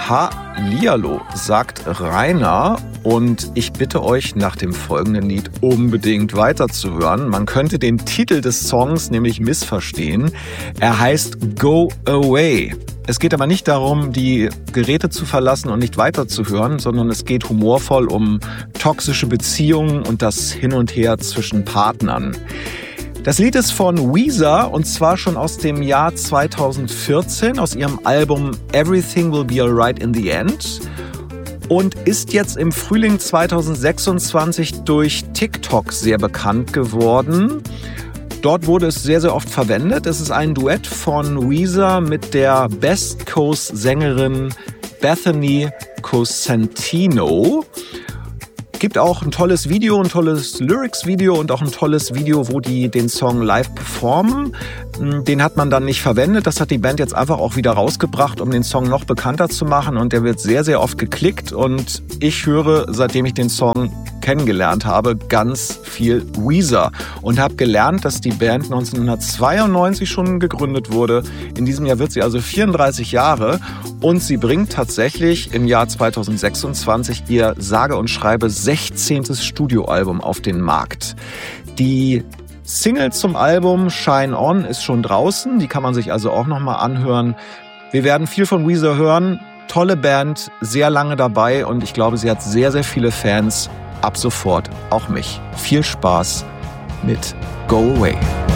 Hallihallo, sagt Rainer, und ich bitte euch, nach dem folgenden Lied unbedingt weiterzuhören. Man könnte den Titel des Songs nämlich missverstehen. Er heißt Go Away. Es geht aber nicht darum, die Geräte zu verlassen und nicht weiterzuhören, sondern es geht humorvoll um toxische Beziehungen und das Hin und Her zwischen Partnern. Das Lied ist von Weezer und zwar schon aus dem Jahr 2014, aus ihrem Album Everything Will Be Alright in the End, und ist jetzt im Frühling 2026 durch TikTok sehr bekannt geworden. Dort wurde es sehr, sehr oft verwendet. Es ist ein Duett von Weezer mit der Best Coast-Sängerin Bethany Cosentino. Gibt auch ein tolles Video, ein tolles Lyrics-Video und auch ein tolles Video, wo die den Song live performen. Den hat man dann nicht verwendet. Das hat die Band jetzt einfach auch wieder rausgebracht, um den Song noch bekannter zu machen. Und der wird sehr, sehr oft geklickt. Und ich höre, seitdem ich den Song kennengelernt habe, ganz viel Weezer. Und habe gelernt, dass die Band 1992 schon gegründet wurde. In diesem Jahr wird sie also 34 Jahre. Und sie bringt tatsächlich im Jahr 2026 ihr sage und schreibe 16. Studioalbum auf den Markt. Die Single zum Album Shine On ist schon draußen, die kann man sich also auch nochmal anhören. Wir werden viel von Weezer hören, tolle Band, sehr lange dabei und ich glaube, sie hat sehr, sehr viele Fans, ab sofort auch mich. Viel Spaß mit Go Away.